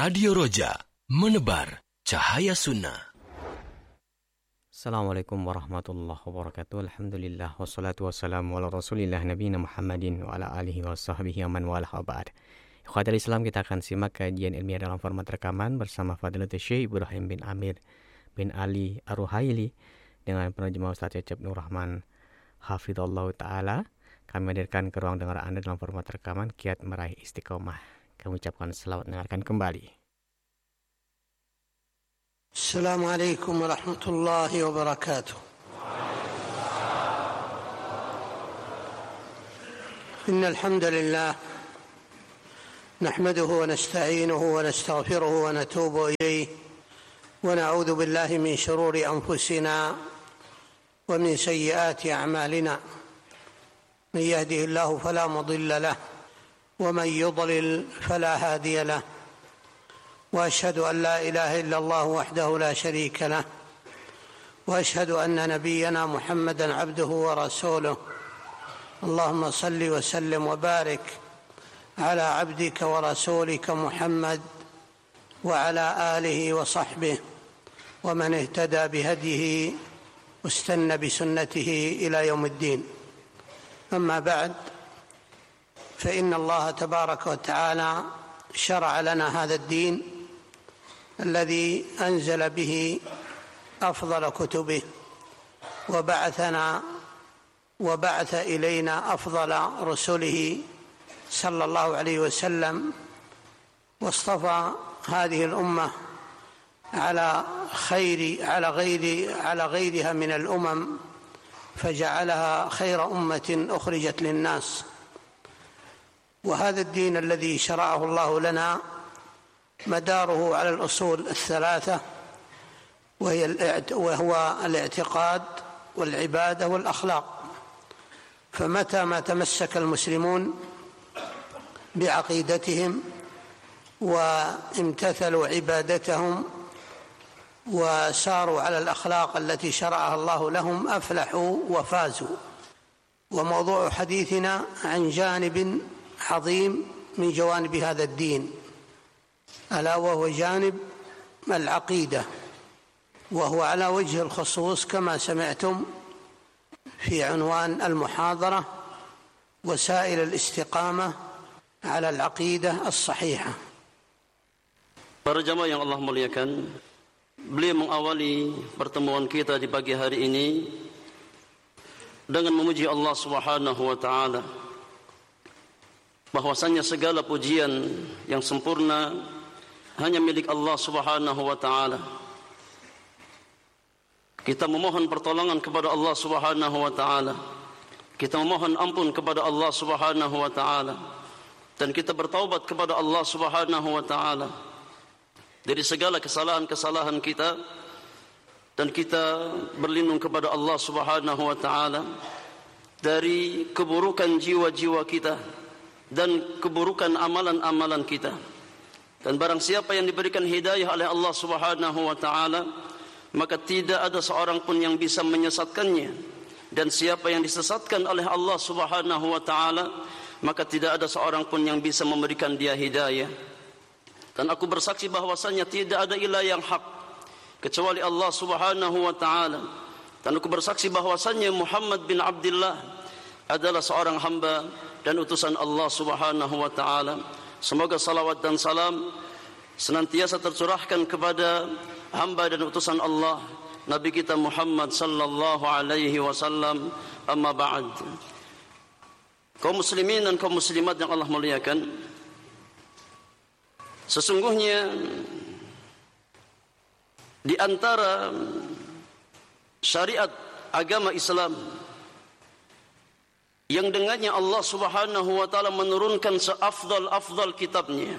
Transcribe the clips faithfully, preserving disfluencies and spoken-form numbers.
Radio Roja, menebar cahaya sunnah. Assalamualaikum warahmatullahi wabarakatuh. Alhamdulillah wassalatu wassalamu ala Rasulillah nabiyina Muhammadin wa ala alihi wa sahbihi man walah wa ba'd. Ikhwatal Islam, kita akan simak kajian ilmiah dalam format rekaman bersama Fadilatul Syekh Ibrahim bin Amir bin Ali Ar-Ruhaili dengan penerjemah Ustaz Cecep Nur Rahman hafizallahu taala. Kami hadirkan ke ruang dengar Anda dalam format rekaman Kiat Meraih Istiqomah. Kami ucapkan selamat mendengarkan kembali. Assalamualaikum warahmatullahi wabarakatuh. Innal hamdalillah nahmaduhu wa nasta'inuhu wa nastaghfiruhu wa natubu ilayhi wa na'udzu billahi min shururi anfusina wa min sayyiati a'malina. Man yahdihillahu fala mudilla lahu ومن يضلل فلا هادي له وأشهد أن لا إله إلا الله وحده لا شريك له وأشهد أن نبينا محمدا عبده ورسوله اللهم صل وسلم وبارك على عبدك ورسولك محمد وعلى آله وصحبه ومن اهتدى بهديه واستنى بسنته إلى يوم الدين. أما بعد، فإن الله تبارك وتعالى شرع لنا هذا الدين الذي أنزل به أفضل كتبه وبعثنا وبعث إلينا أفضل رسله صلى الله عليه وسلم، واصطفى هذه الأمة على خير على غير على غيرها من الأمم فجعلها خير أمة أخرجت للناس. وهذا الدين الذي شرعه الله لنا مداره على الأصول الثلاثة، وهي وهو الاعتقاد والعبادة والأخلاق. فمتى ما تمسك المسلمون بعقيدتهم وامتثلوا عبادتهم وساروا على الأخلاق التي شرعها الله لهم أفلحوا وفازوا. وموضوع حديثنا عن جانب عظيم من جوانب هذا الدين، ألا وهو جانب العقيدة، وهو على وجه الخصوص كما سمعتم في عنوان المحاضرة وسائل الاستقامة على العقيدة الصحيحة. Para jamaah yang Allah muliakan, beliau mengawali pertemuan kita di pagi hari ini dengan memuji Allah Subhanahu wa taala, bahwasanya segala pujian yang sempurna hanya milik Allah Subhanahu wa taala. Kita memohon pertolongan kepada Allah Subhanahu wa taala. Kita memohon ampun kepada Allah Subhanahu wa taala, dan kita bertaubat kepada Allah Subhanahu wa taala dari segala kesalahan-kesalahan kita, dan kita berlindung kepada Allah Subhanahu wa taala dari keburukan jiwa-jiwa kita dan keburukan amalan-amalan kita. Dan barang siapa yang diberikan hidayah oleh Allah Subhanahu wa taala, maka tidak ada seorang pun yang bisa menyesatkannya. Dan siapa yang disesatkan oleh Allah Subhanahu wa taala, maka tidak ada seorang pun yang bisa memberikan dia hidayah. Dan aku bersaksi bahwasanya tidak ada ilah yang hak kecuali Allah Subhanahu wa taala. Dan aku bersaksi bahwasanya Muhammad bin Abdullah adalah seorang hamba dan utusan Allah Subhanahu wa taala. Semoga salawat dan salam senantiasa tercurahkan kepada hamba dan utusan Allah, Nabi kita Muhammad sallallahu alaihi wasallam. Amma ba'd. Kaum muslimin dan kaum muslimat yang Allah muliakan, sesungguhnya di antara syariat agama Islam yang dengannya Allah Subhanahu wa taala menurunkan seafdal-afdal kitabnya,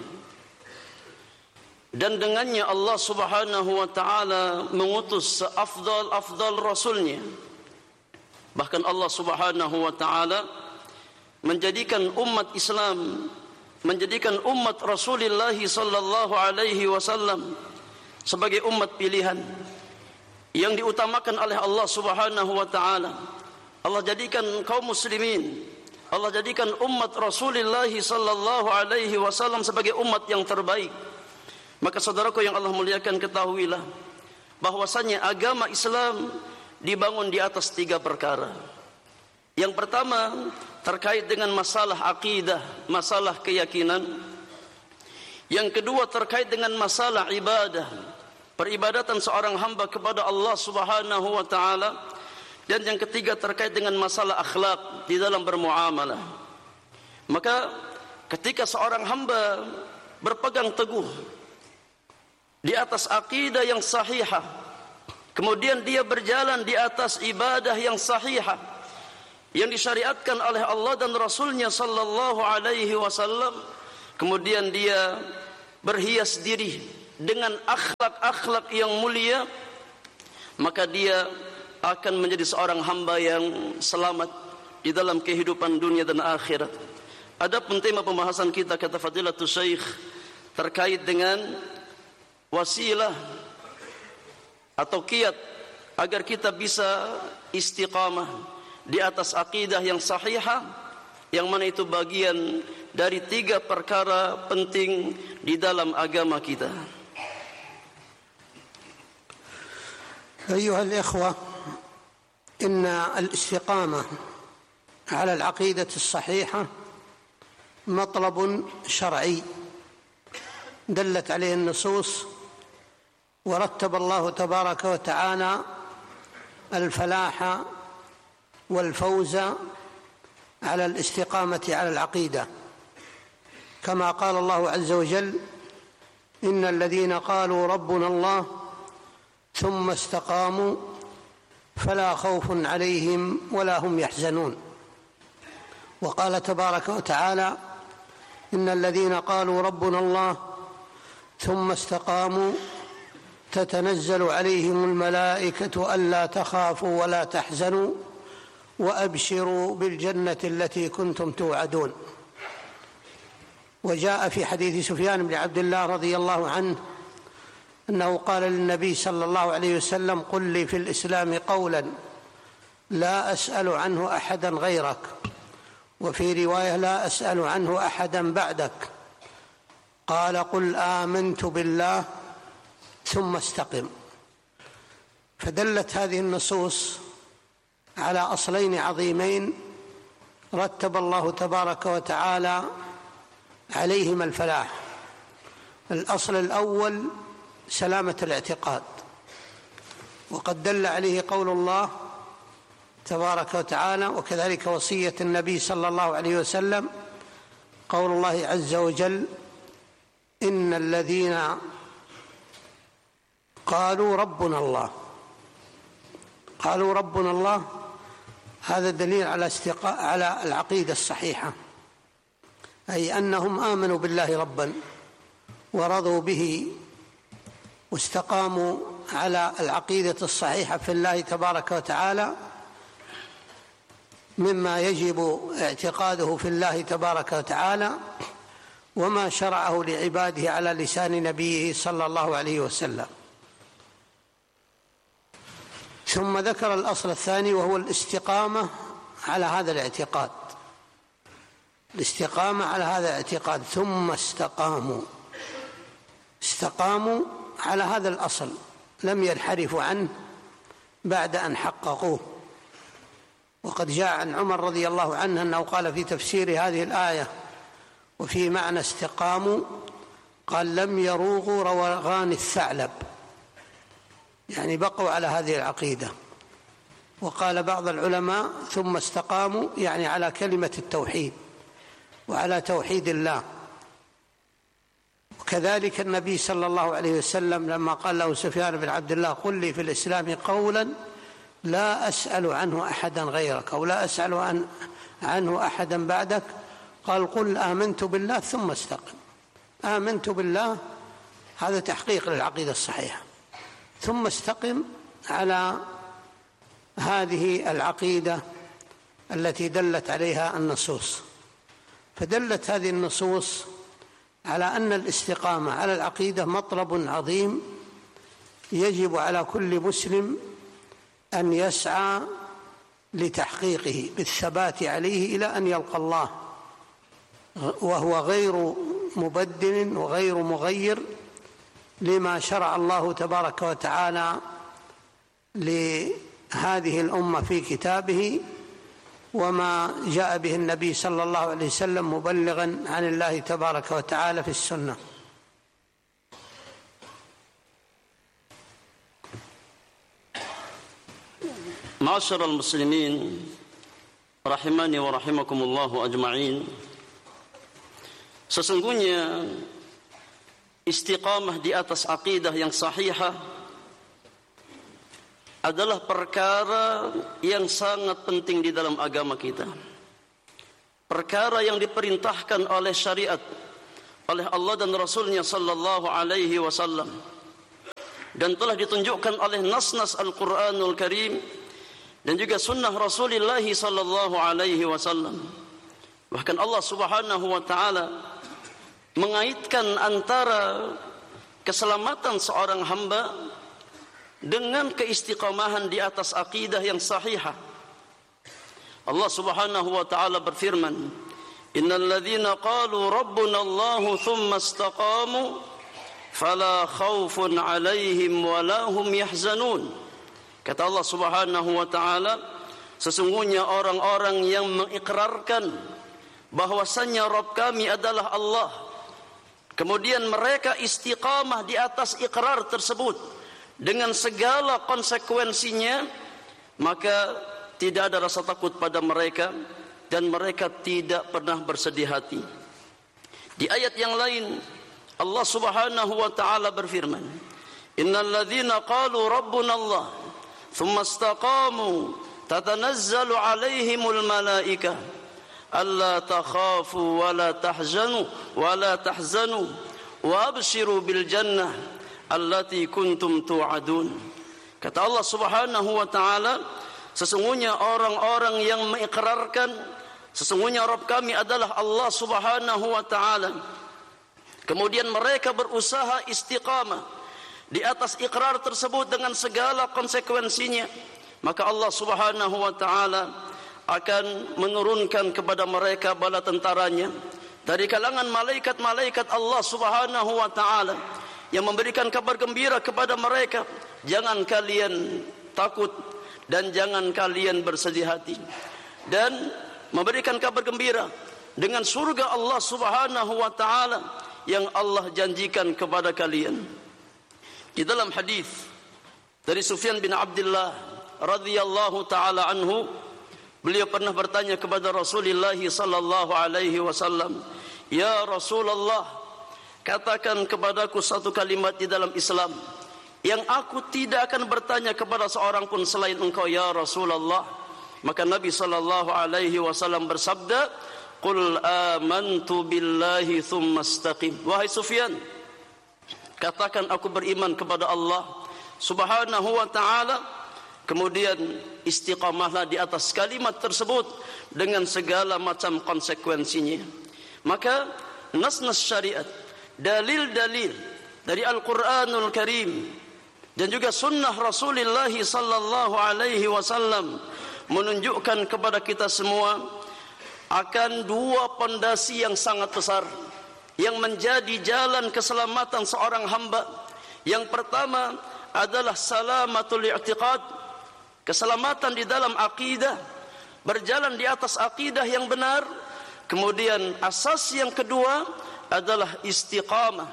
dan dengannya Allah Subhanahu wa taala mengutus seafdal-afdal rasulnya. Bahkan Allah Subhanahu wa taala menjadikan umat Islam, menjadikan umat Rasulullah sallallahu alaihi wasallam sebagai umat pilihan yang diutamakan oleh Allah Subhanahu wa taala. Allah jadikan kaum muslimin, Allah jadikan umat Rasulullah sallallahu alaihi wasallam sebagai umat yang terbaik. Maka saudaraku yang Allah muliakan, ketahuilah bahwasanya agama Islam dibangun di atas tiga perkara. Yang pertama terkait dengan masalah akidah, masalah keyakinan. Yang kedua terkait dengan masalah ibadah, peribadatan seorang hamba kepada Allah Subhanahu wa taala. Dan yang ketiga terkait dengan masalah akhlak di dalam bermuamalah. Maka ketika seorang hamba berpegang teguh di atas akidah yang sahihah, kemudian dia berjalan di atas ibadah yang sahihah yang disyariatkan oleh Allah dan Rasulnya sallallahu alaihi wasallam, kemudian dia berhias diri dengan akhlak-akhlak yang mulia, maka dia akan menjadi seorang hamba yang selamat di dalam kehidupan dunia dan akhirat. Adapun tema pembahasan kita, kata Fadilatul Syekh, terkait dengan wasilah atau kiat agar kita bisa istiqamah di atas akidah yang sahihah, yang mana itu bagian dari tiga perkara penting di dalam agama kita. أيها الإخوة، إن الاستقامة على العقيدة الصحيحة مطلب شرعي دلت عليه النصوص، ورتب الله تبارك وتعالى الفلاح والفوز على الاستقامة على العقيدة، كما قال الله عز وجل: إن الذين قالوا ربنا الله ثم استقاموا فلا خوف عليهم ولا هم يحزنون. وقال تبارك وتعالى: إن الذين قالوا ربنا الله ثم استقاموا تتنزل عليهم الملائكة ألا تخافوا ولا تحزنوا وأبشروا بالجنة التي كنتم توعدون. وجاء في حديث سفيان بن عبد الله رضي الله عنه أنه قال للنبي صلى الله عليه وسلم: قل لي في الإسلام قولا لا أسأل عنه أحدا غيرك، وفي رواية: لا أسأل عنه أحدا بعدك. قال: قل آمنت بالله ثم استقم. فدلت هذه النصوص على أصلين عظيمين رتب الله تبارك وتعالى عليهما الفلاح. الأصل الأول سلامة الاعتقاد، وقد دل عليه قول الله تبارك وتعالى، وكذلك وصية النبي صلى الله عليه وسلم، قول الله عز وجل: إن الذين قالوا ربنا الله. قالوا ربنا الله، هذا دليل على استقاء على العقيدة الصحيحة، أي أنهم آمنوا بالله ربا ورضوا به واستقاموا على العقيدة الصحيحة في الله تبارك وتعالى، مما يجب اعتقاده في الله تبارك وتعالى وما شرعه لعباده على لسان نبيه صلى الله عليه وسلم. ثم ذكر الأصل الثاني وهو الاستقامة على هذا الاعتقاد، الاستقامة على هذا الاعتقاد. ثم استقاموا، استقاموا على هذا الأصل، لم ينحرفوا عنه بعد أن حققوه. وقد جاء عن عمر رضي الله عنه أنه قال في تفسير هذه الآية وفي معنى استقاموا، قال: لم يروغوا روغان الثعلب، يعني بقوا على هذه العقيدة. وقال بعض العلماء: ثم استقاموا يعني على كلمة التوحيد وعلى توحيد الله. وكذلك النبي صلى الله عليه وسلم لما قال له سفيان بن عبد الله: قل لي في الإسلام قولا لا أسأل عنه أحدا غيرك، أو لا أسأل عن عنه أحدا بعدك، قال: قل آمنت بالله ثم استقم. آمنت بالله هذا تحقيق للعقيدة الصحيحة، ثم استقم على هذه العقيدة التي دلت عليها النصوص. فدلت هذه النصوص على أن الاستقامة على العقيدة مطلب عظيم يجب على كل مسلم أن يسعى لتحقيقه بالثبات عليه إلى أن يلقى الله، وهو غير مبدل وغير مغير لما شرع الله تبارك وتعالى لهذه الأمة في كتابه وما جاء به النبي صلى الله عليه وسلم مبلغا عن الله تبارك وتعالى في السنة. Ma'asyiral muslimin rahimani wa rahimakumullahu ajma'in. Sesungguhnya istiqamah di atas akidah yang sahihah adalah perkara yang sangat penting di dalam agama kita. Perkara yang diperintahkan oleh syariat, oleh Allah dan Rasulnya sallallahu alaihi wasallam, dan telah ditunjukkan oleh nas-nas Al-Quranul Karim dan juga sunnah Rasulullah sallallahu alaihi wasallam. Bahkan Allah Subhanahu wa taala mengaitkan antara keselamatan seorang hamba dengan keistiqamahan di atas akidah yang sahihah. Allah Subhanahu wa taala berfirman, "Innal ladzina qalu rabbuna Allahu tsumma istaqamu fala khaufun 'alaihim wa la hum yahzanun." Kata Allah Subhanahu wa taala, sesungguhnya orang-orang yang mengikrarkan bahwasannya Rabb kami adalah Allah, kemudian mereka istiqamah di atas ikrar tersebut dengan segala konsekuensinya, maka tidak ada rasa takut pada mereka dan mereka tidak pernah bersedih hati. Di ayat yang lain Allah Subhanahu wa taala berfirman, "Innal ladzina qalu rabbuna Allah tsumma istaqamu tatanazzalu 'alaihimul malaikah alla takhafu wa la tahzanu wa la tahzanu wa abshiru bil jannah allati kuntum tu'adun." Kata Allah Subhanahu wa taala, sesungguhnya orang-orang yang mengikrarkan sesungguhnya Rabb kami adalah Allah Subhanahu wa taala, kemudian mereka berusaha istiqamah di atas ikrar tersebut dengan segala konsekuensinya, maka Allah Subhanahu wa taala akan menurunkan kepada mereka bala tentaranya dari kalangan malaikat-malaikat Allah Subhanahu wa taala yang memberikan kabar gembira kepada mereka, jangan kalian takut dan jangan kalian bersedih hati, dan memberikan kabar gembira dengan surga Allah Subhanahu wa taala yang Allah janjikan kepada kalian. Di dalam hadis dari Sufyan bin Abdullah radhiyallahu taala anhu, beliau pernah bertanya kepada Rasulullah sallallahu alaihi wasallam, "Ya Rasulullah, katakan kepadaku satu kalimat di dalam Islam yang aku tidak akan bertanya kepada seorang pun selain engkau ya Rasulullah." Maka Nabi sallallahu alaihi wasallam bersabda, "Qul amantu billahi tsumma istaqim." Wahai Sufyan, katakan aku beriman kepada Allah Subhanahu wa taala, kemudian istiqamahlah di atas kalimat tersebut dengan segala macam konsekuensinya. Maka nas-nas syariat, dalil-dalil dari Al-Quranul Karim dan juga sunnah Rasulullah sallallahu alaihi wasallam menunjukkan kepada kita semua akan dua pondasi yang sangat besar yang menjadi jalan keselamatan seorang hamba. Yang pertama adalah salamatul i'tiqad, keselamatan di dalam akidah, berjalan di atas akidah yang benar. Kemudian asas yang kedua adalah istiqamah,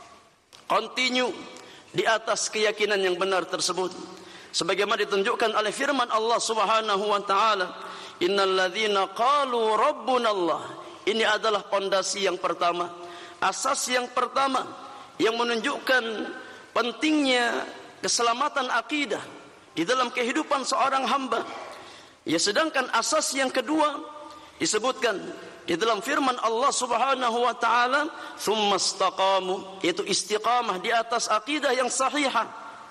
continue di atas keyakinan yang benar tersebut, sebagaimana ditunjukkan oleh firman Allah Subhanahu wa taala, "Innal ladzina qalu rabbuna Allah." Ini adalah pondasi yang pertama, asas yang pertama yang menunjukkan pentingnya keselamatan akidah di dalam kehidupan seorang hamba. Ya, sedangkan asas yang kedua disebutkan di dalam firman Allah Subhanahu wa taala, "Tsumma istaqamu," yaitu istiqamah di atas akidah yang sahihah.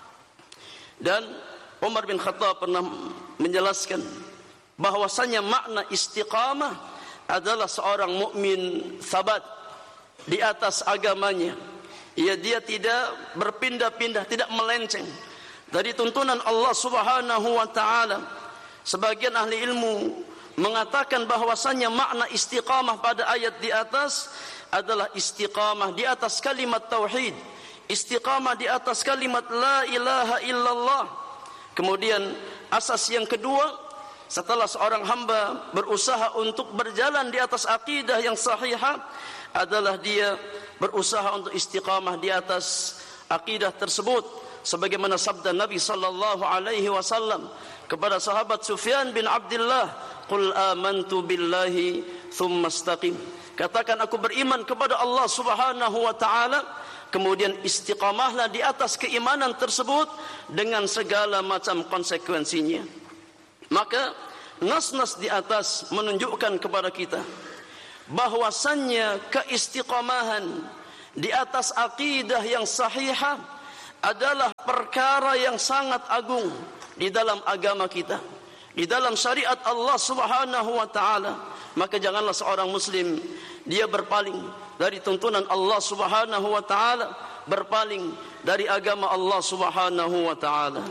Dan Umar bin Khattab pernah menjelaskan bahwasanya makna istiqamah adalah seorang mukmin sabat di atas agamanya. Ya, dia tidak berpindah-pindah, tidak melenceng dari tuntunan Allah Subhanahu wa taala. Sebagian ahli ilmu mengatakan bahwasanya makna istiqamah pada ayat di atas adalah istiqamah di atas kalimat tauhid istiqamah di atas kalimat la ilaha illallah. Kemudian asas yang kedua, setelah seorang hamba berusaha untuk berjalan di atas akidah yang sahihah, adalah dia berusaha untuk istiqamah di atas akidah tersebut, sebagaimana sabda Nabi sallallahu alaihi wasallam kepada sahabat Sufyan bin Abdullah, "Qul amantu billahi thumma istaqim." Katakan, aku beriman kepada Allah Subhanahu wa taala, kemudian istiqamahlah di atas keimanan tersebut dengan segala macam konsekuensinya. Maka nas-nas di atas menunjukkan kepada kita bahwasannya keistiqamahan di atas akidah yang sahihah adalah perkara yang sangat agung di dalam agama kita, di dalam syariat Allah Subhanahu wa taala. Maka janganlah seorang muslim dia berpaling dari tuntunan Allah Subhanahu wa taala, berpaling dari agama Allah Subhanahu wa taala.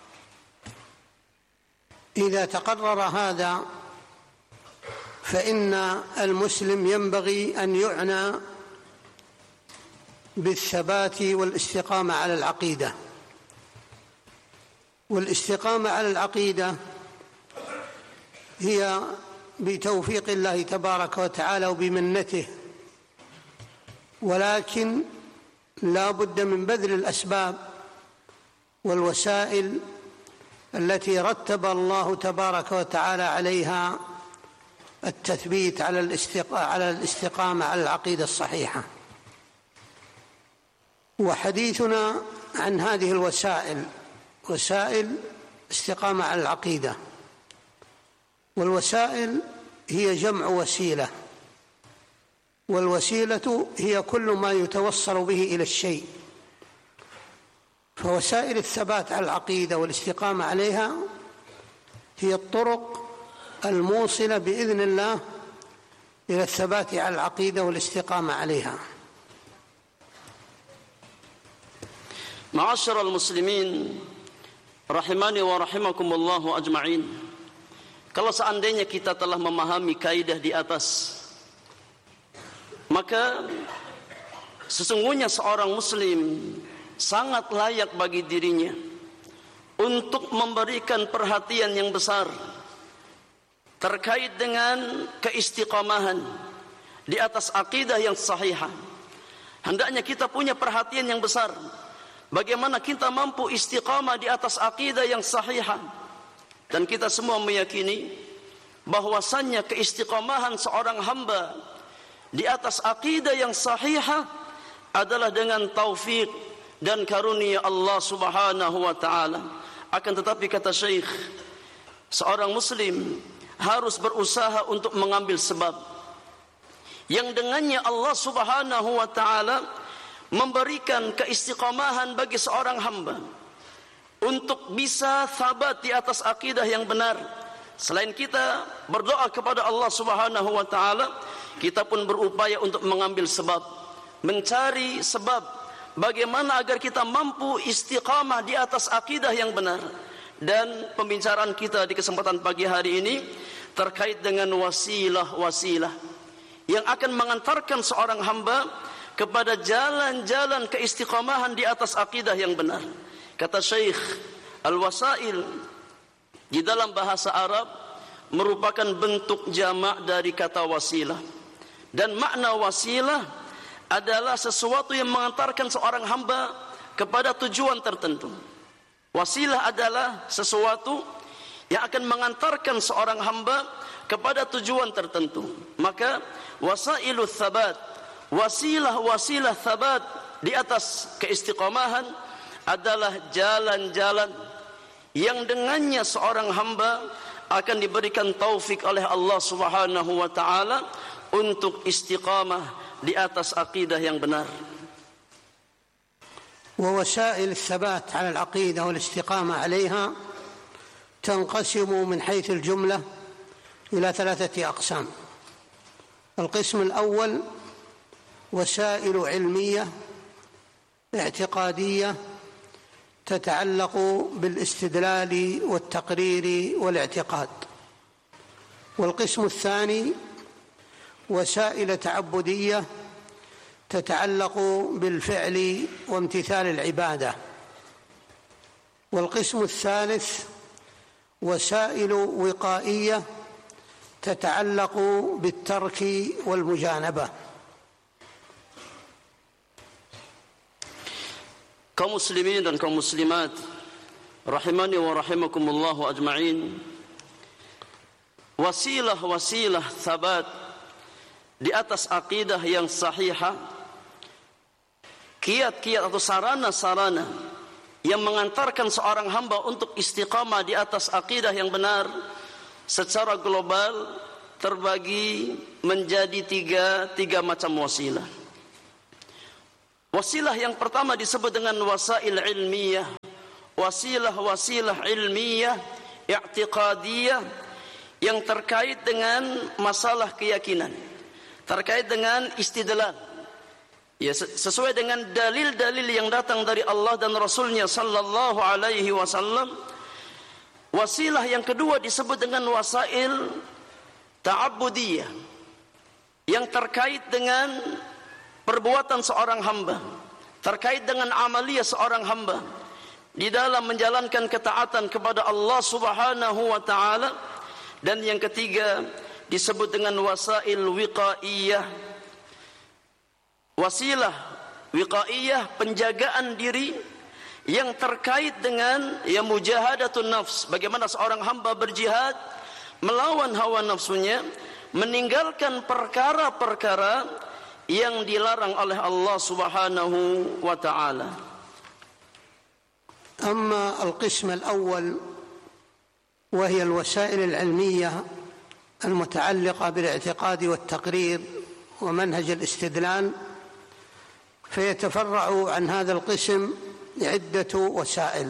إذا تقرر هذا فإن المسلم ينبغي أن يعنى بالثبات والاستقامة على العقيدة. والاستقامة على العقيدة هي بتوفيق الله تبارك وتعالى وبمنته، ولكن لا بد من بذل الأسباب والوسائل التي رتب الله تبارك وتعالى عليها التثبيت على على الاستقامة على العقيدة الصحيحة. وحديثنا عن هذه الوسائل وسائل استقامة على العقيدة، والوسائل هي جمع وسيلة، والوسيلة هي كل ما يتوصل به إلى الشيء. فوسائل الثبات على العقيدة والاستقامة عليها هي الطرق الموصلة بإذن الله إلى الثبات على العقيدة والاستقامة عليها. معاشر المسلمين rahimani wa rahimakumullahu ajma'in. Kalau seandainya kita telah memahami kaidah di atas, maka sesungguhnya seorang muslim sangat layak bagi dirinya untuk memberikan perhatian yang besar terkait dengan keistiqamahan di atas akidah yang sahihah. Hendaknya kita punya perhatian yang besar bagaimana kita mampu istiqamah di atas akidah yang sahihah. Dan kita semua meyakini bahwasannya keistiqamahan seorang hamba di atas akidah yang sahihah adalah dengan taufik dan karunia Allah Subhanahu wa taala. Akan tetapi kata Syekh, seorang muslim harus berusaha untuk mengambil sebab yang dengannya Allah Subhanahu wa taala memberikan keistiqamahan bagi seorang hamba untuk bisa sabat di atas akidah yang benar. Selain kita berdoa kepada Allah Subhanahu wa taala, kita pun berupaya untuk mengambil sebab, mencari sebab bagaimana agar kita mampu istiqamah di atas akidah yang benar. Dan pembicaraan kita di kesempatan pagi hari ini terkait dengan wasilah-wasilah yang akan mengantarkan seorang hamba kepada jalan-jalan keistiqamahan di atas akidah yang benar. Kata Syekh, al-wasail di dalam bahasa Arab merupakan bentuk jamak dari kata wasilah. Dan makna wasilah adalah sesuatu yang mengantarkan seorang hamba kepada tujuan tertentu. Wasilah adalah sesuatu yang akan mengantarkan seorang hamba kepada tujuan tertentu. Maka wasailus tsabat, wasilah-wasilah tsabat di atas keistiqamahan adalah jalan-jalan yang dengannya seorang hamba akan diberikan taufik oleh Allah Subhanahu wa taala untuk istiqamah di atas akidah yang benar. ووسائل الثبات على العقيدة والاستقامة عليها تنقسم من حيث الجملة إلى ثلاثة أقسام. القسم الأول وسائل علمية اعتقادية تتعلق بالاستدلال والتقرير والاعتقاد. والقسم الثاني وسائل تعبدية تتعلق بالفعل وامتثال العبادة. والقسم الثالث وسائل وقائية تتعلق بالترك والمجانبة. Kaum muslimin dan kaum muslimat rahimani wa rahimakumullah ajma'in, wasilah-wasilah thabat di atas akidah yang sahihah, kiat-kiat atau sarana-sarana yang mengantarkan seorang hamba untuk istiqamah di atas akidah yang benar secara global terbagi menjadi tiga, tiga macam wasilah. Wasilah yang pertama disebut dengan wasail ilmiyah, wasilah-wasilah ilmiyah, i'tiqadiyah, yang terkait dengan masalah keyakinan, terkait dengan istidlal, ya, sesuai dengan dalil-dalil yang datang dari Allah dan Rasulnya sallallahu alaihi wasallam. Wasilah yang kedua disebut dengan wasail ta'abbudiyah, yang terkait dengan perbuatan seorang hamba, terkait dengan amaliyah seorang hamba di dalam menjalankan ketaatan kepada Allah Subhanahu wa taala. Dan yang ketiga disebut dengan wasail wiqaiyah, wasilah wiqaiyah, penjagaan diri yang terkait dengan ya mujahadatun nafs, bagaimana seorang hamba berjihad melawan hawa nafsunya, meninggalkan perkara-perkara yang dilarang oleh Allah Subhanahu wa taala. أما القسم الأول وهي الوسائل العلمية المتعلقة بالاعتقاد والتقرير ومنهج الاستدلال، فيتفرع عن هذا القسم عدة وسائل.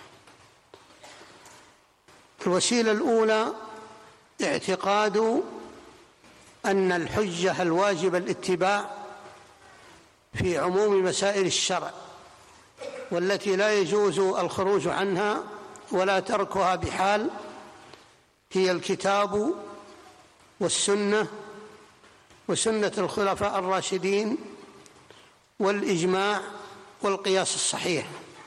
الوسيلة الأولى اعتقاد أن الحجة الواجب الاتباع في عموم مسائل الشرع، والتي لا يجوز الخروج عنها ولا تركها بحال، هي الكتاب والسنة وسنة الخلفاء الراشدين والإجماع والقياس الصحيح.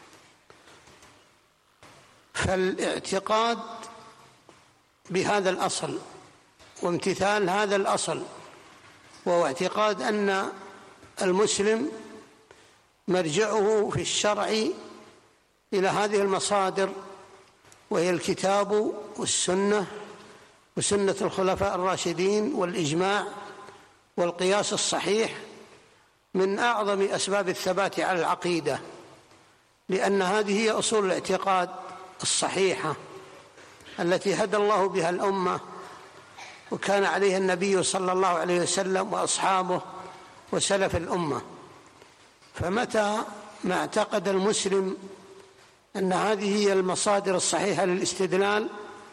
فالاعتقاد بهذا الأصل وامتثال هذا الأصل، وهو اعتقاد أن المسلم مرجعه في الشرع إلى هذه المصادر، وهي الكتاب والسنة وسنة الخلفاء الراشدين والإجماع والقياس الصحيح، من أعظم أسباب الثبات على العقيدة، لأن هذه هي أصول الاعتقاد الصحيحة التي هدى الله بها الأمة، وكان عليها النبي صلى الله عليه وسلم وأصحابه وسلف الأمة. فمتى ما اعتقد المسلم أن هذه هي المصادر الصحيحة للاستدلال،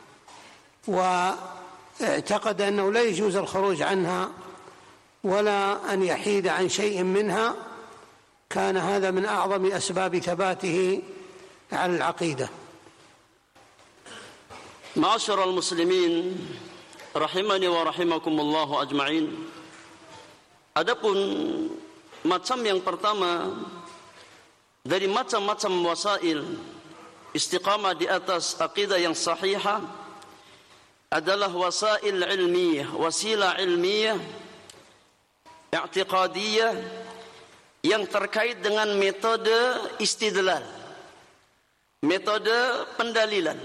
واعتقد أنه لا يجوز الخروج عنها ولا أن يحيد عن شيء منها، كان هذا من أعظم أسباب ثباته على العقيدة. معاشر المسلمين rahimani wa rahimakumullah ajma'in. Adapun macam yang pertama dari macam-macam wasail istiqamah di atas akidah yang sahihah adalah wasail ilmiyah, wasilah ilmiyah i'tiqadiyah yang terkait dengan metode istidlal, metode pendalilan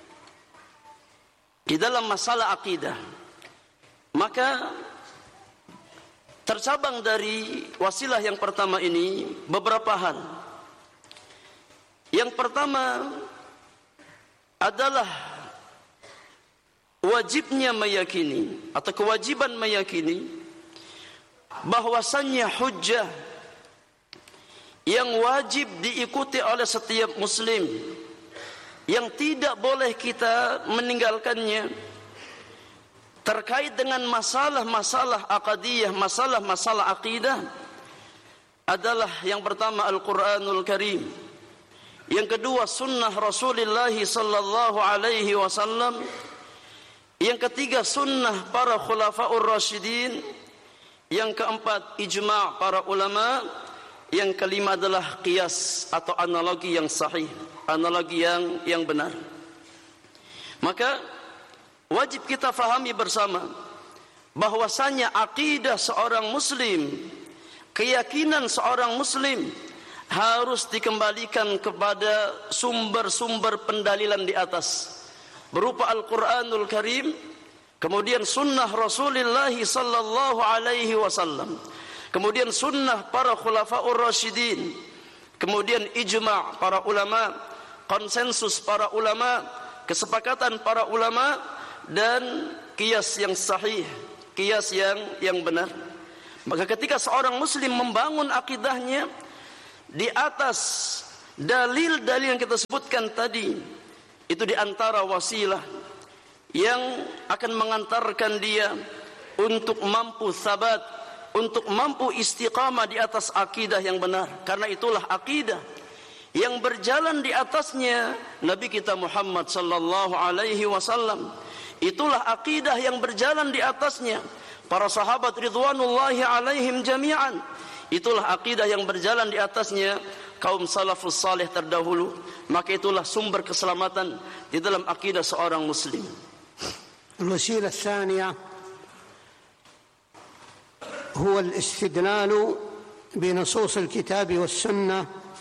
di dalam masalah akidah. Maka tercabang dari wasilah yang pertama ini beberapa hal. Yang pertama adalah wajibnya meyakini atau kewajiban meyakini bahwasannya hujjah yang wajib diikuti oleh setiap muslim, yang tidak boleh kita meninggalkannya, terkait dengan masalah-masalah aqadiyah, masalah-masalah akidah, adalah yang pertama Al-Quranul Karim, yang kedua sunnah Rasulullah sallallahu alaihi wasallam, yang ketiga sunnah para khulafaur rasyidin, Yang keempat, ijma' para ulama. Yang kelima adalah qiyas atau analogi yang sahih, analogi yang yang benar. Maka wajib kita fahami bersama bahwasanya akidah seorang muslim, keyakinan seorang muslim harus dikembalikan kepada sumber-sumber pendalilan di atas, berupa Al-Quranul Karim, kemudian sunnah Rasulullah sallallahu alaihi wasallam, kemudian sunnah para khulafaur rasyidin, kemudian ijma' para ulama, konsensus para ulama, kesepakatan para ulama, dan qiyas yang sahih, qiyas yang yang benar. Maka ketika seorang muslim membangun akidahnya di atas dalil-dalil yang kita sebutkan tadi, itu di antara wasilah yang akan mengantarkan dia untuk mampu sabat, untuk mampu istiqamah di atas akidah yang benar. Karena itulah akidah yang berjalan di atasnya Nabi kita Muhammad sallallahu alaihi wasallam. Itulah akidah yang berjalan di atasnya para sahabat ridwanullahi alaihim jami'an. Itulah akidah yang berjalan di atasnya kaum salafus salih terdahulu. Maka itulah sumber keselamatan di dalam akidah seorang muslim. الوسيلة الثانية هو الاستدلال بنصوص الكتاب والسنة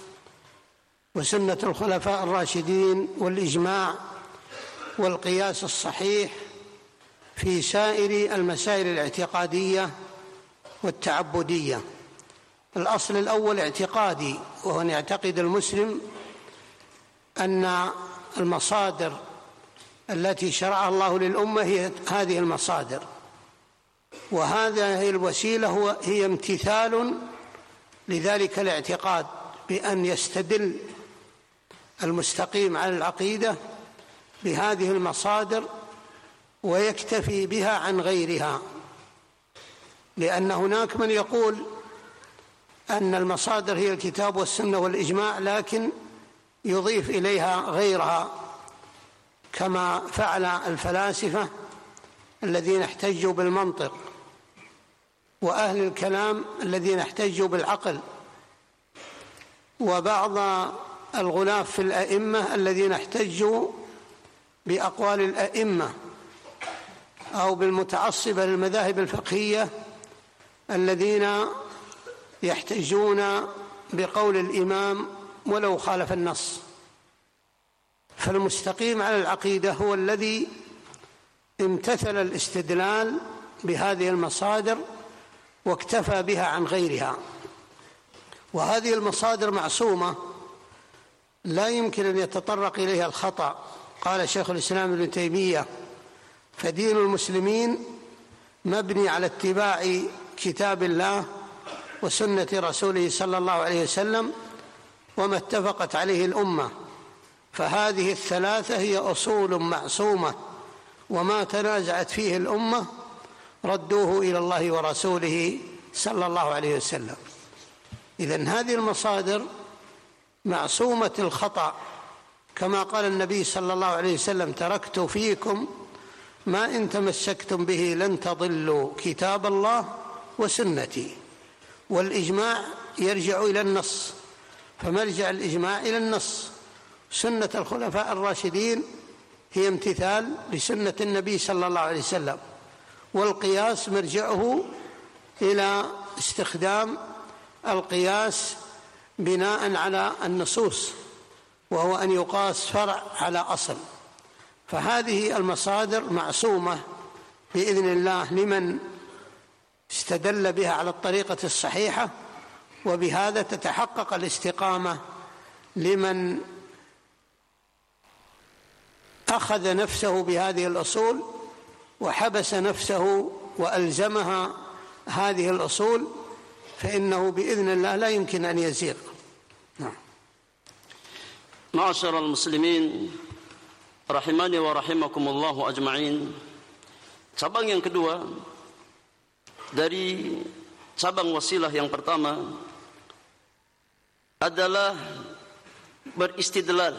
وسنة الخلفاء الراشدين والإجماع والقياس الصحيح في سائر المسائل الاعتقادية والتعبدية. الأصل الأول اعتقادي، وهو أن يعتقد المسلم أن المصادر التي شرعها الله للأمة هي هذه المصادر، وهذه الوسيلة هو هي امتثال لذلك الاعتقاد، بأن يستدل المستقيم على العقيدة بهذه المصادر ويكتفي بها عن غيرها. لأن هناك من يقول أن المصادر هي الكتاب والسنة والإجماع، لكن يضيف إليها غيرها، كما فعل الفلاسفة الذين احتجوا بالمنطق، وأهل الكلام الذين احتجوا بالعقل، وبعض الغلاة في الأئمة الذين احتجوا بأقوال الأئمة، أو بالمتعصبة للمذاهب الفقهية الذين يحتجون بقول الإمام ولو خالف النص. فالمستقيم على العقيدة هو الذي امتثل الاستدلال بهذه المصادر واكتفى بها عن غيرها. وهذه المصادر معصومة لا يمكن أن يتطرق إليها الخطأ. قال شيخ الإسلام ابن تيمية: فدين المسلمين مبني على اتباع كتاب الله وسنة رسوله صلى الله عليه وسلم وما اتفقت عليه الأمة، فهذه الثلاثة هي أصول معصومة، وما تنازعت فيه الأمة ردوه إلى الله ورسوله صلى الله عليه وسلم. إذن هذه المصادر معصومة الخطأ، كما قال النبي صلى الله عليه وسلم: تركت فيكم ما إن تمسكتم به لن تضلوا كتاب الله وسنتي. والإجماع يرجع إلى النص، فمرجع الإجماع إلى النص. سنة الخلفاء الراشدين هي امتثال لسنة النبي صلى الله عليه وسلم، والقياس مرجعه إلى استخدام القياس بناء على النصوص، وهو أن يقاس فرع على أصل. فهذه المصادر معصومة بإذن الله لمن استدل بها على الطريقة الصحيحة، وبهذا تتحقق الاستقامة لمن أخذ نفسه بهذه الأصول وحبس نفسه وألزمها هذه الأصول، فإنه بإذن الله لا يمكن أن يزيغ. نعم. معاشر المسلمين rahimani wa rahimakumullahu ajma'in. Cabang yang kedua dari cabang wasilah yang pertama adalah beristidlal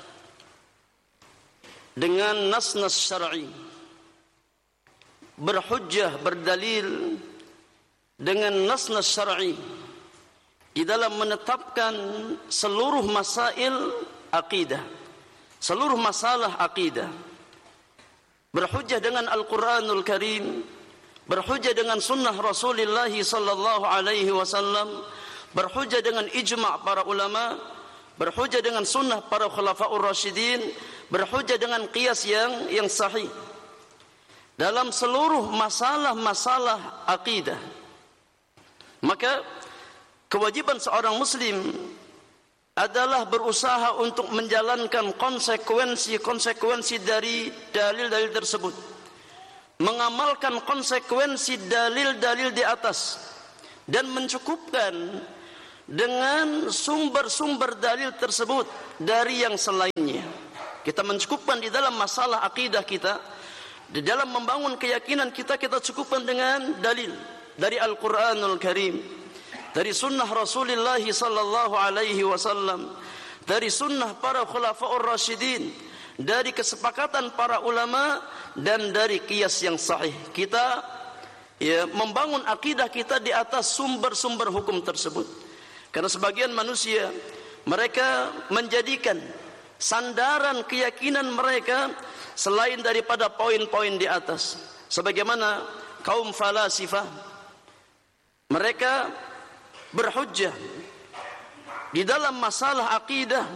dengan nas-nas syar'i, berhujjah, berdalil dengan nas-nas syar'i di dalam menetapkan seluruh masail akidah, seluruh masalah akidah. Berhujjah dengan Al-Quranul Karim, berhujjah dengan sunnah Rasulullah sallallahu alaihi wasallam, berhujjah dengan ijma' para ulama, berhujjah dengan sunnah para khulafaur rasyidin, berhujjah dengan qiyas yang yang sahih dalam seluruh masalah-masalah akidah. Maka kewajiban seorang muslim adalah berusaha untuk menjalankan konsekuensi-konsekuensi dari dalil-dalil tersebut, mengamalkan konsekuensi dalil-dalil di atas, dan mencukupkan dengan sumber-sumber dalil tersebut dari yang selainnya. Kita mencukupkan di dalam masalah akidah kita, di dalam membangun keyakinan kita, kita cukupkan dengan dalil dari Al-Quranul Karim, dari sunnah Rasulullah sallallahu alaihi wasallam, dari sunnah para khulafaur rasyidin, dari kesepakatan para ulama, dan dari qiyas yang sahih. Kita ya membangun akidah kita di atas sumber-sumber hukum tersebut. Karena sebagian manusia, mereka menjadikan sandaran keyakinan mereka selain daripada poin-poin di atas. Sebagaimana kaum falasifah, mereka berhujjah di dalam masalah akidah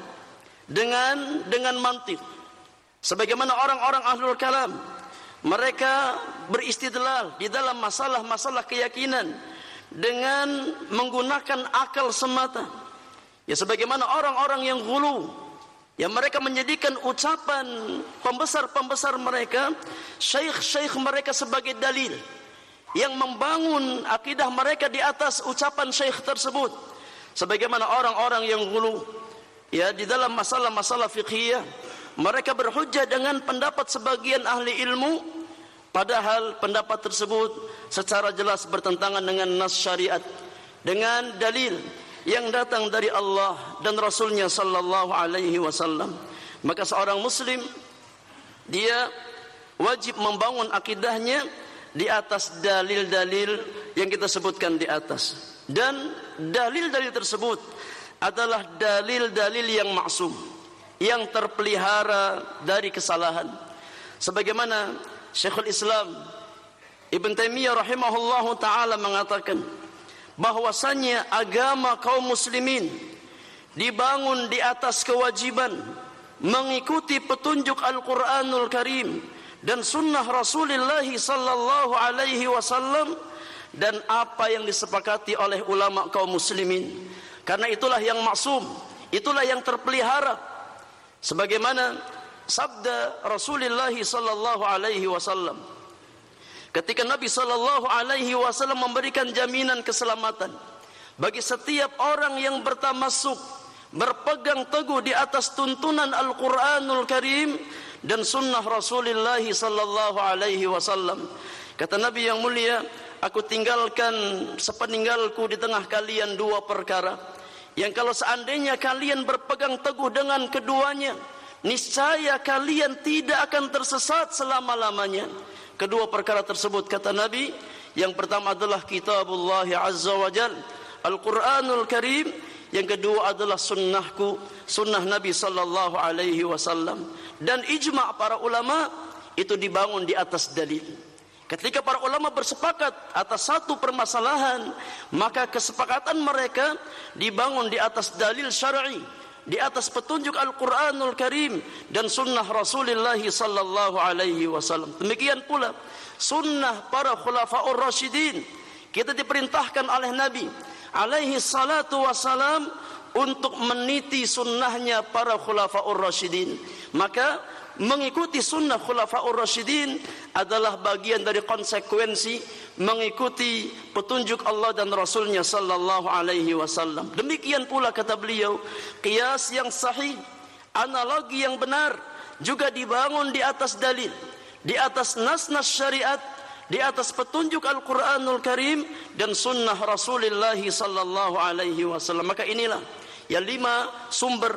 dengan dengan mantik. Sebagaimana orang-orang ahlul kalam, mereka beristidlal di dalam masalah-masalah keyakinan dengan menggunakan akal semata. Ya sebagaimana orang-orang yang ghulu, ya mereka menjadikan ucapan pembesar-pembesar mereka, syekh-syekh mereka sebagai dalil, yang membangun akidah mereka di atas ucapan syekh tersebut. Sebagaimana orang-orang yang ghulu ya di dalam masalah-masalah fiqhiyah, mereka berhujjah dengan pendapat sebagian ahli ilmu, padahal pendapat tersebut secara jelas bertentangan dengan nas syariat, dengan dalil yang datang dari Allah dan Rasulnya sallallahu alaihi wasallam. Maka seorang muslim, dia wajib membangun akidahnya di atas dalil-dalil yang kita sebutkan di atas, dan dalil-dalil tersebut adalah dalil-dalil yang maksum, yang terpelihara dari kesalahan. Sebagaimana Syekhul Islam Ibn Taimiyah rahimahullahu ta'ala mengatakan bahwasanya agama kaum muslimin dibangun di atas kewajiban mengikuti petunjuk Al-Quranul Karim dan sunnah Rasulullah sallallahu alaihi wasallam, dan apa yang disepakati oleh ulama kaum muslimin. Karena itulah yang maksum, itulah yang terpelihara. Sebagaimana sabda Rasulullah sallallahu alaihi wasallam ketika Nabi sallallahu alaihi wasallam memberikan jaminan keselamatan bagi setiap orang yang bertamasuk, berpegang teguh di atas tuntunan Al-Quranul Karim dan sunnah Rasulullah sallallahu alaihi wasallam. Kata Nabi yang mulia, aku tinggalkan sepeninggalku di tengah kalian dua perkara yang kalau seandainya kalian berpegang teguh dengan keduanya, niscaya kalian tidak akan tersesat selama-lamanya. Kedua perkara tersebut, kata Nabi, yang pertama adalah kitabullah azza wa jal, Al-Quranul Karim. Yang kedua adalah sunnahku, sunnah Nabi sallallahu alaihi wasallam. Dan ijma' para ulama itu dibangun di atas dalil. Ketika para ulama bersepakat atas satu permasalahan, maka kesepakatan mereka dibangun di atas dalil syar'i, di atas petunjuk Al-Quranul Karim dan sunnah Rasulullah sallallahu alaihi wasallam. Demikian pula sunnah para khulafaur rasyidin. Kita diperintahkan oleh Nabi alaihi salatu wassalam untuk meniti sunnahnya para khulafaur rasyidin. Maka mengikuti sunnah khulafaur rasyidin adalah bagian dari konsekuensi mengikuti petunjuk Allah dan Rasulnya sallallahu alaihi wasallam. Demikian pula kata beliau, qiyas yang sahih, analogi yang benar juga dibangun di atas dalil, di atas nas-nas syariat, di atas petunjuk Al-Quranul Karim dan sunnah Rasulullah sallallahu alaihi wasallam. Maka inilah yang lima sumber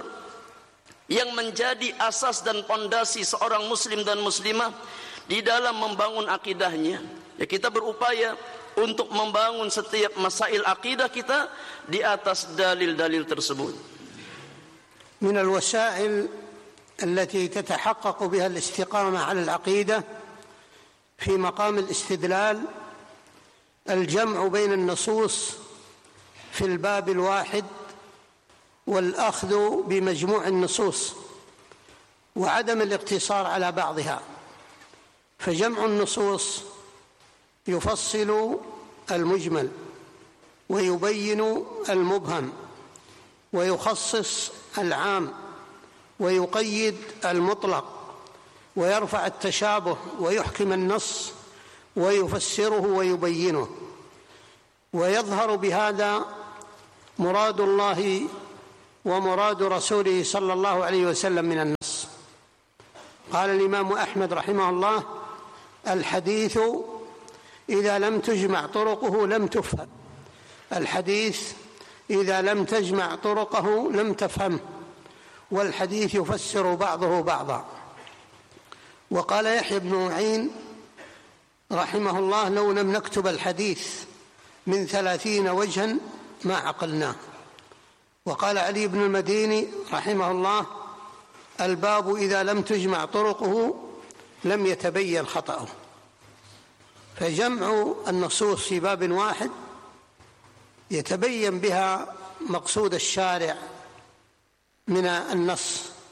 yang menjadi asas dan pondasi seorang muslim dan muslimah di dalam membangun akidahnya. Ya, kita berupaya untuk membangun setiap masail akidah kita di atas dalil-dalil tersebut. من الوسائل التي تتحقق بها الاستقامة على العقيدة في مقام الاستدلال الجمع بين النصوص في الباب الواحد والأخذ بمجموع النصوص وعدم الاقتصار على بعضها. فجمع النصوص يفصل المجمل ويبين المبهم ويخصص العام ويقيد المطلق ويرفع التشابه ويحكم النص ويفسره ويبينه، ويظهر بهذا مراد الله ومراد رسوله صلى الله عليه وسلم من النص. قال الإمام أحمد رحمه الله: الحديث إذا لم تجمع طرقه لم تفهم. الحديث إذا لم تجمع طرقه لم تفهمه، والحديث يفسر بعضه بعضا. وقال يحيى بن معين رحمه الله: لو لم نكتب الحديث من ثلاثين وجها ما عقلناه. وقال علي بن المديني رحمه الله: الباب إذا لم تجمع طرقه لم يتبين خطأه. فجمع النصوص في باب واحد يتبين بها مقصود الشارع من النص.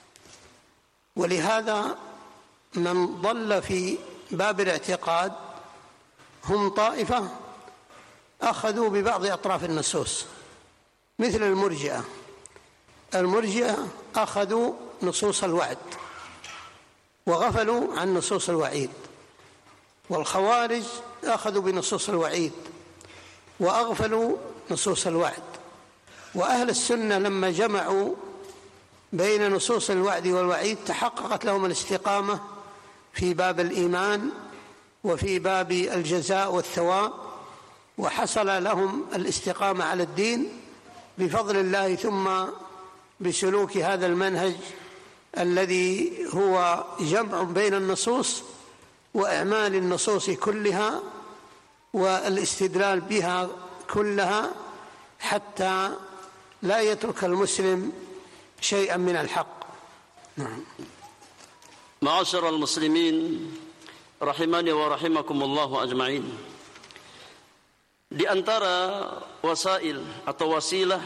ولهذا من ضل في باب الاعتقاد هم طائفة أخذوا ببعض أطراف النصوص مثل المرجئة. المرجئة أخذوا نصوص الوعد وغفلوا عن نصوص الوعيد، والخوارج أخذوا بنصوص الوعيد وأغفلوا نصوص الوعد. وأهل السنة لما جمعوا بين نصوص الوعد والوعيد تحققت لهم الاستقامة في باب الإيمان وفي باب الجزاء والثواب، وحصل لهم الاستقامة على الدين بفضل الله ثم بسلوك هذا المنهج الذي هو جمع بين النصوص وإعمال النصوص كلها والاستدلال بها كلها حتى لا يترك المسلم شيئا من الحق. نعم. معاشر المسلمين rahimani wa rahimakumullah ajma'in. Di antara wasail atau wasilah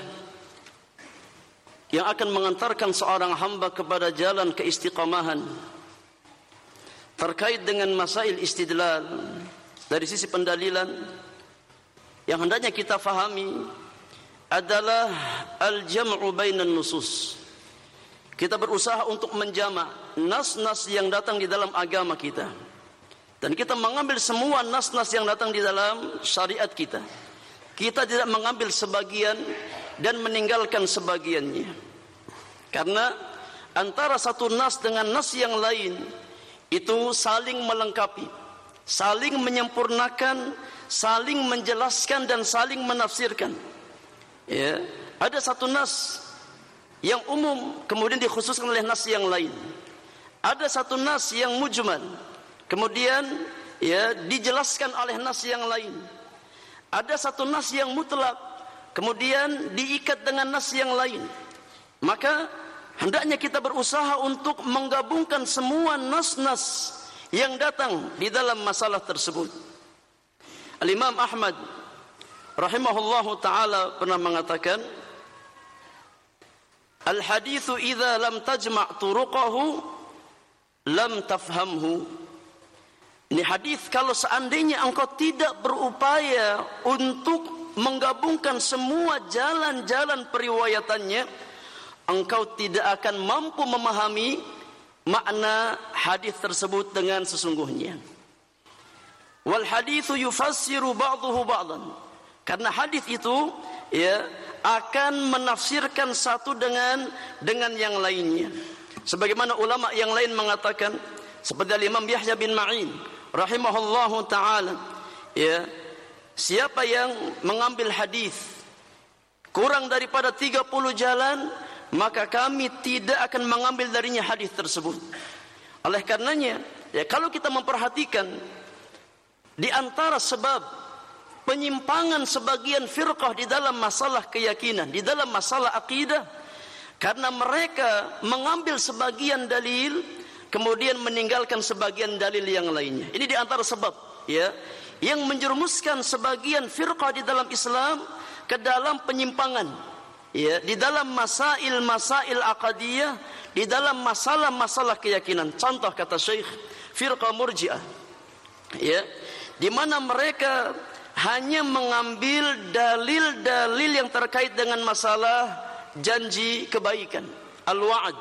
yang akan mengantarkan seorang hamba kepada jalan keistiqamahan terkait dengan masail istidlal dari sisi pendalilan yang hendaknya kita fahami adalah al-jam'u bainan nusus. Kita berusaha untuk menjama' nas-nas yang datang di dalam agama kita, dan kita mengambil semua nas-nas yang datang di dalam syariat kita. Kita tidak mengambil sebagian dan meninggalkan sebagiannya, karena antara satu nas dengan nas yang lain itu saling melengkapi, saling menyempurnakan, saling menjelaskan dan saling menafsirkan. Ya, ada satu nas yang umum kemudian dikhususkan oleh nas yang lain. Ada satu nas yang mujmal kemudian ya dijelaskan oleh nas yang lain. Ada satu nas yang mutlak kemudian diikat dengan nas yang lain. Maka hendaknya kita berusaha untuk menggabungkan semua nas-nas yang datang di dalam masalah tersebut. Al-Imam Ahmad rahimahullahu ta'ala pernah mengatakan, al-hadithu idza lam tajma' turuqahu lam tafhamhu. Ini hadis kalau seandainya engkau tidak berupaya untuk menggabungkan semua jalan-jalan periwayatannya, engkau tidak akan mampu memahami makna hadis tersebut dengan sesungguhnya. Wal haditsu yufassiru ba'dahu ba'dan. Karena hadis itu ya akan menafsirkan satu dengan dengan yang lainnya. Sebagaimana ulama yang lain mengatakan, seperti Imam Yahya bin Ma'in rahimahullahu taala, ya, siapa yang mengambil hadis kurang daripada tiga puluh jalan, maka kami tidak akan mengambil darinya hadis tersebut. Oleh karenanya, ya, kalau kita memperhatikan di antara sebab penyimpangan sebagian firqah di dalam masalah keyakinan, di dalam masalah akidah, karena mereka mengambil sebagian dalil kemudian meninggalkan sebagian dalil yang lainnya. Ini di antara sebab ya yang menjerumuskan sebagian firqah di dalam Islam ke dalam penyimpangan ya, di dalam masail-masail aqadiyah, di dalam masalah-masalah keyakinan. Contoh kata Syekh, firqah Murji'ah ya, di mana mereka hanya mengambil dalil-dalil yang terkait dengan masalah janji kebaikan, al-wa'd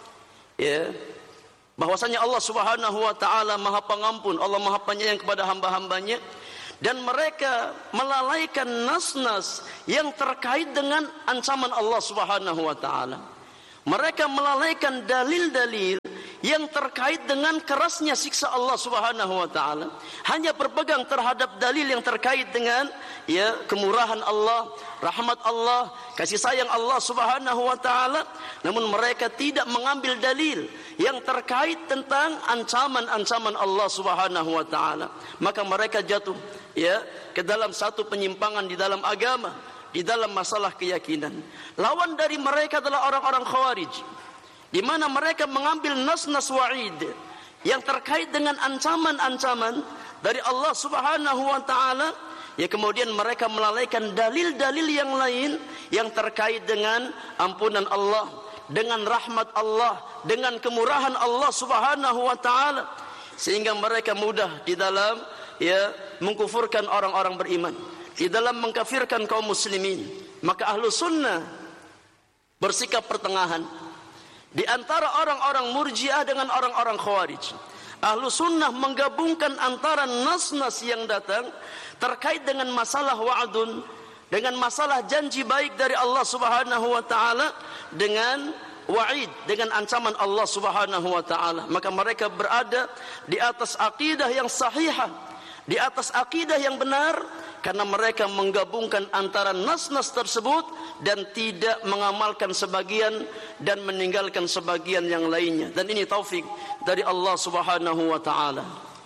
ya, bahwasanya Allah Subhanahu wa taala Maha Pengampun, Allah Maha Penyayang kepada hamba-hambanya, dan mereka melalaikan nas-nas yang terkait dengan ancaman Allah Subhanahu wa taala. Mereka melalaikan dalil-dalil yang terkait dengan kerasnya siksa Allah Subhanahu wa taala, hanya berpegang terhadap dalil yang terkait dengan ya kemurahan Allah, rahmat Allah, kasih sayang Allah Subhanahu wa taala, namun mereka tidak mengambil dalil yang terkait tentang ancaman-ancaman Allah Subhanahu wa taala. Maka mereka jatuh ya ke dalam satu penyimpangan di dalam agama, di dalam masalah keyakinan. Lawan dari mereka adalah orang-orang Khawarij, di mana mereka mengambil nas-nas wa'id yang terkait dengan ancaman-ancaman dari Allah Subhanahu wa taala, ya kemudian mereka melalaikan dalil-dalil yang lain yang terkait dengan ampunan Allah, dengan rahmat Allah, dengan kemurahan Allah Subhanahu wa taala, sehingga mereka mudah di dalam ya mengkufurkan orang-orang beriman, di dalam mengkafirkan kaum muslimin. Maka ahlu sunnah bersikap pertengahan di antara orang-orang Murji'ah dengan orang-orang Khawarij. Ahlu sunnah menggabungkan antara nas-nas yang datang terkait dengan masalah wa'dun, dengan masalah janji baik dari Allah Subhanahu wa taala, dengan wa'id, dengan ancaman Allah Subhanahu wa taala. Maka mereka berada di atas akidah yang sahihah, di atas akidah yang benar, karena mereka menggabungkan antara nas-nas tersebut dan tidak mengamalkan sebagian dan meninggalkan sebagian yang lainnya. Dan ini taufik dari Allah Subhanahu wa taala.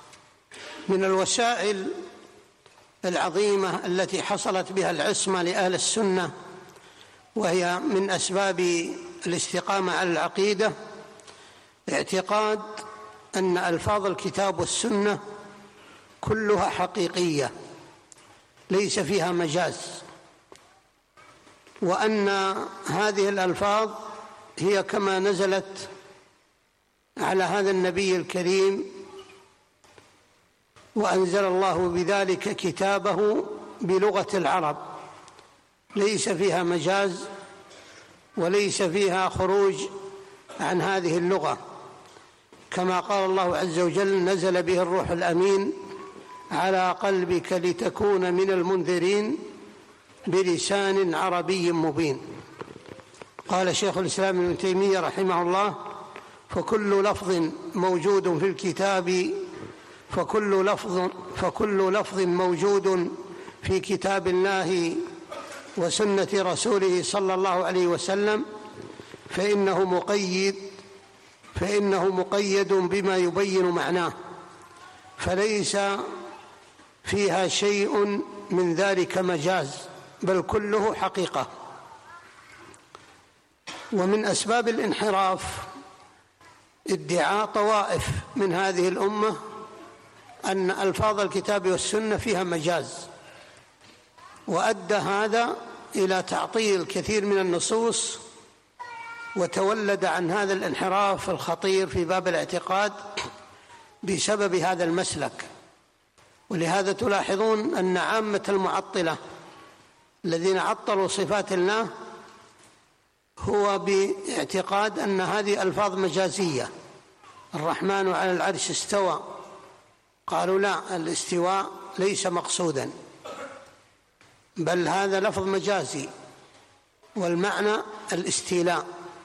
من الوسائل العظيمة التي حصلت بها العصمة لأهل السنة، وهي من أسباب الاستقامة على العقيدة، اعتقاد أن ألفاظ الكتاب والسنة كلها حقيقية ليس فيها مجاز، وأن هذه الألفاظ هي كما نزلت على هذا النبي الكريم، وأنزل الله بذلك كتابه بلغة العرب، ليس فيها مجاز وليس فيها خروج عن هذه اللغة، كما قال الله عز وجل: نزل به الروح الأمين على قلبك لتكون من المنذرين بلسان عربي مبين. قال شيخ الإسلام ابن تيمية رحمه الله: فكل لفظ موجود في الكتاب فكل لفظ فكل لفظ موجود في كتاب الله وسنة رسوله صلى الله عليه وسلم فإنه مقيد فإنه مقيد بما يبين معناه، فليس فيها شيء من ذلك مجاز، بل كله حقيقة. ومن أسباب الانحراف ادعاء طوائف من هذه الأمة أن ألفاظ الكتاب والسنة فيها مجاز، وأدى هذا إلى تعطيل كثير من النصوص، وتولد عن هذا الانحراف الخطير في باب الاعتقاد بسبب هذا المسلك. ولهذا تلاحظون أن عامة المعطلة الذين عطلوا صفات الله هو باعتقاد أن هذه ألفاظ مجازية. الرحمن على العرش استوى، قالوا لا، الاستواء ليس مقصودا، بل هذا لفظ مجازي والمعنى الاستيلاء.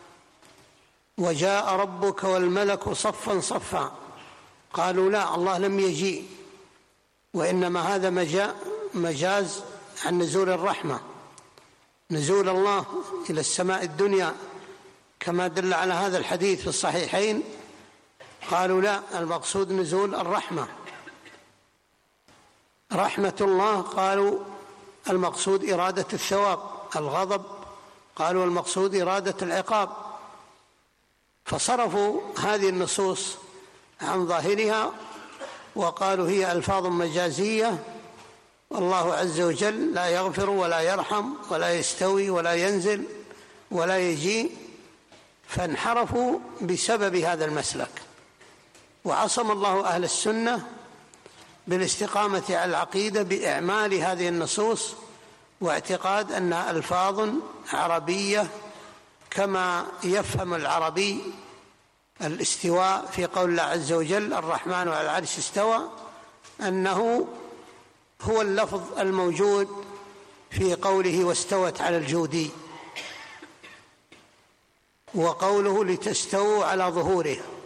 وجاء ربك والملك صفا صفا، قالوا لا، الله لم يجيء، وإنما هذا مجاز عن نزول الرحمة، نزول الله إلى السماء الدنيا كما دل على هذا الحديث في الصحيحين. قالوا لا، المقصود نزول الرحمة. رحمة الله قالوا المقصود إرادة الثواب، الغضب قالوا المقصود إرادة العقاب، فصرفوا هذه النصوص عن ظاهرها وقالوا هي ألفاظ مجازية، والله عز وجل لا يغفر ولا يرحم ولا يستوي ولا ينزل ولا يجيء، فانحرفوا بسبب هذا المسلك. وعصم الله أهل السنة بالاستقامة على العقيدة بإعمال هذه النصوص واعتقاد أنها ألفاظ عربية كما يفهم العربي الاستواء في قول الله عز وجل الرحمن على العرش استوى، أنه هو اللفظ الموجود في قوله واستوت على الجودي، وقوله لتستووا على ظهوره،